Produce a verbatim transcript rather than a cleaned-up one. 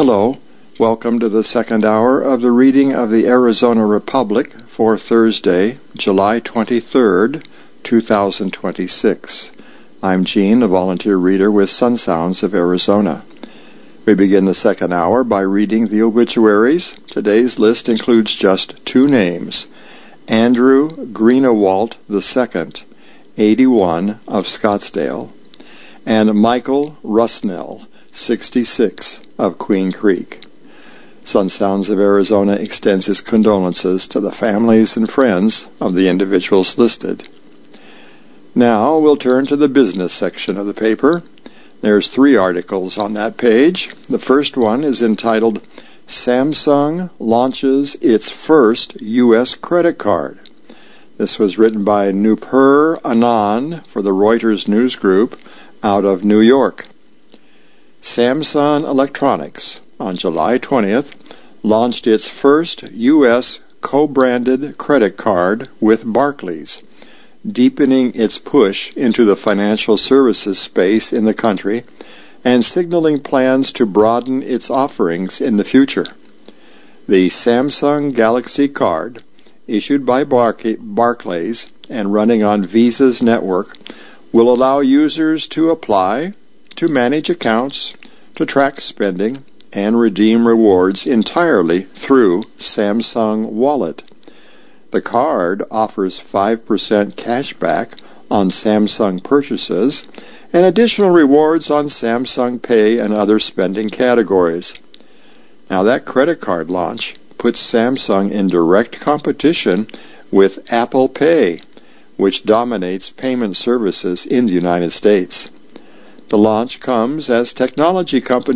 Hello, welcome to the second hour of the reading of the Arizona Republic for Thursday, July twenty-third, two thousand twenty-six. I'm Gene, a volunteer reader with Sun Sounds of Arizona. We begin the second hour by reading the obituaries. Today's list includes just two names: Andrew Greenewalt the second, eighty-one, of Scottsdale, and Michael Rusnell, sixty-six, of Queen Creek. Sun Sounds of Arizona extends its condolences to the families and friends of the individuals listed. Now we'll turn to the business section of the paper. There's three articles on that page. The first one is entitled, Samsung Launches Its First U S Credit Card. This was written by Nupur Anand for the Reuters News Group out of New York. Samsung Electronics, on July twentieth, launched its first U S co-branded credit card with Barclays, deepening its push into the financial services space in the country and signaling plans to broaden its offerings in the future. The Samsung Galaxy Card, issued by Bar- Barclays and running on Visa's network, will allow users to apply, to manage accounts, to track spending, and redeem rewards entirely through Samsung Wallet. The card offers five percent cash back on Samsung purchases and additional rewards on Samsung Pay and other spending categories. Now, that credit card launch puts Samsung in direct competition with Apple Pay, which dominates payment services in the United States. The launch comes as technology companies